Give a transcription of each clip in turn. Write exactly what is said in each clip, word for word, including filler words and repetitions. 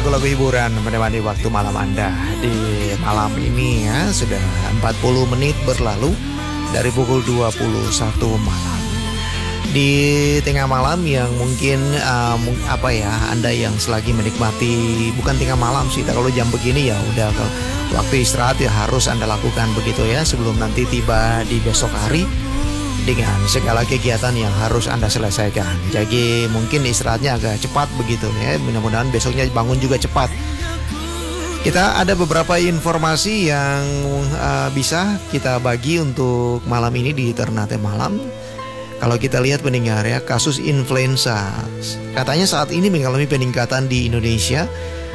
lagu-lagu hiburan menemani waktu malam Anda di malam ini ya. Sudah empat puluh menit berlalu dari pukul dua puluh satu malam. Di tengah malam yang mungkin uh, apa ya, Anda yang selagi menikmati, bukan tengah malam sih, kalau jam begini ya udah waktu istirahat ya harus Anda lakukan begitu ya, sebelum nanti tiba di besok hari dengan segala kegiatan yang harus Anda selesaikan. Jadi mungkin istirahatnya agak cepat begitu ya. Mudah-mudahan besoknya bangun juga cepat. Kita ada beberapa informasi yang uh, bisa kita bagi untuk malam ini di Ternate Malam. Kalau kita lihat pendengar ya, kasus influenza katanya saat ini mengalami peningkatan di Indonesia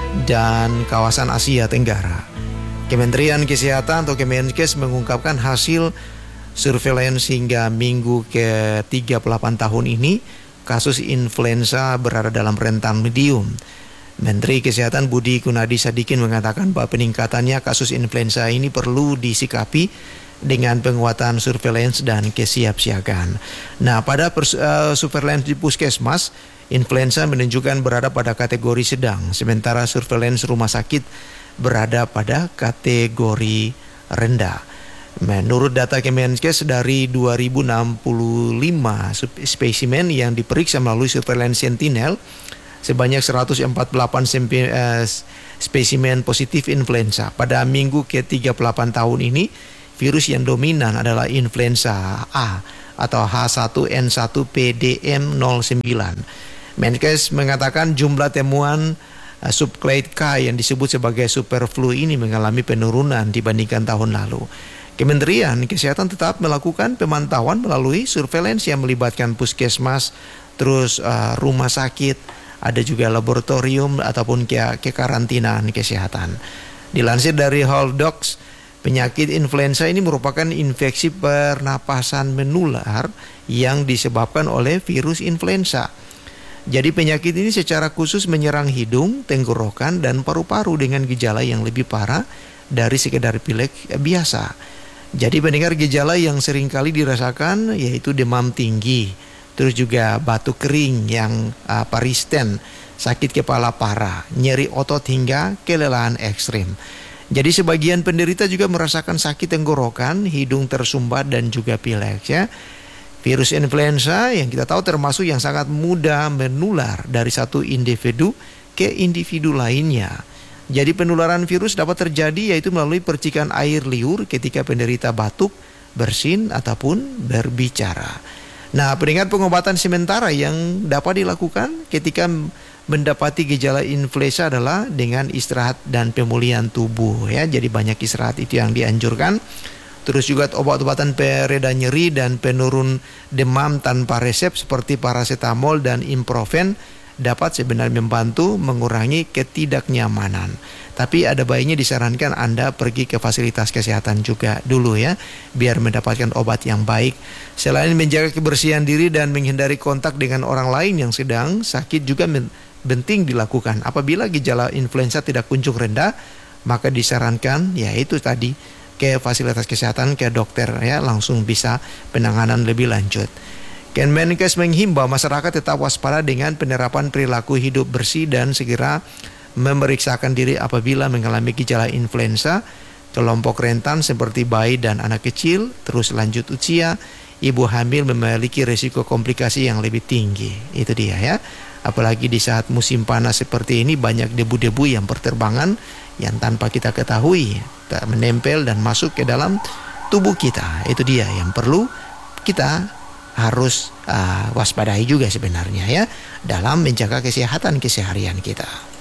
dan kawasan Asia Tenggara. Kementerian Kesehatan atau Kemenkes mengungkapkan hasil surveillance hingga minggu ke tiga puluh delapan tahun ini, kasus influenza berada dalam rentan medium. Menteri Kesehatan Budi Gunadi Sadikin mengatakan bahwa peningkatannya kasus influenza ini perlu disikapi dengan penguatan surveillance dan kesiapsiagaan. Nah, pada pers- uh, surveillance di puskesmas, influenza menunjukkan berada pada kategori sedang, sementara surveillance rumah sakit berada pada kategori rendah. Menurut data Kemenkes, dari dua ribu enam puluh lima spesimen yang diperiksa melalui surveillance sentinel, sebanyak seratus empat puluh delapan sempi, uh, spesimen positif influenza. Pada minggu ke tiga puluh delapan tahun ini, virus yang dominan adalah influenza A atau H satu N satu P D M nol sembilan. Menkes mengatakan jumlah temuan uh, subclade K yang disebut sebagai superflu ini mengalami penurunan dibandingkan tahun lalu. Kementerian Kesehatan tetap melakukan pemantauan melalui surveillance yang melibatkan puskesmas, terus uh, rumah sakit, ada juga laboratorium ataupun ke kekarantinaan kesehatan. Dilansir dari Halodoc, penyakit influenza ini merupakan infeksi pernapasan menular yang disebabkan oleh virus influenza. Jadi penyakit ini secara khusus menyerang hidung, tenggorokan, dan paru-paru dengan gejala yang lebih parah dari sekedar pilek biasa. Jadi pendengar, gejala yang sering kali dirasakan yaitu demam tinggi, terus juga batuk kering yang uh, paristen, sakit kepala parah, nyeri otot hingga kelelahan ekstrim. Jadi sebagian penderita juga merasakan sakit tenggorokan, hidung tersumbat dan juga pilek ya. Virus influenza yang kita tahu termasuk yang sangat mudah menular dari satu individu ke individu lainnya. Jadi penularan virus dapat terjadi yaitu melalui percikan air liur ketika penderita batuk, bersin ataupun berbicara. Nah, pendengar, pengobatan sementara yang dapat dilakukan ketika mendapati gejala influenza adalah dengan istirahat dan pemulihan tubuh ya. Jadi banyak istirahat itu yang dianjurkan. Terus juga obat-obatan pereda nyeri dan penurun demam tanpa resep seperti paracetamol dan ibuprofen dapat sebenarnya membantu mengurangi ketidaknyamanan. Tapi ada baiknya disarankan Anda pergi ke fasilitas kesehatan juga dulu ya, biar mendapatkan obat yang baik. Selain menjaga kebersihan diri dan menghindari kontak dengan orang lain yang sedang sakit juga penting dilakukan. Apabila gejala influenza tidak kunjung reda, maka disarankan yaitu tadi ke fasilitas kesehatan, ke dokter ya, langsung bisa penanganan lebih lanjut. Kemenkes menghimbau masyarakat tetap waspada dengan penerapan perilaku hidup bersih dan segera memeriksakan diri apabila mengalami gejala influenza. Kelompok rentan seperti bayi dan anak kecil, terus lanjut usia, ibu hamil memiliki risiko komplikasi yang lebih tinggi. Itu dia ya. Apalagi di saat musim panas seperti ini, banyak debu-debu yang berterbangan yang tanpa kita ketahui menempel dan masuk ke dalam tubuh kita. Itu dia yang perlu kita harus uh, waspadai juga sebenarnya ya, dalam menjaga kesehatan keseharian kita.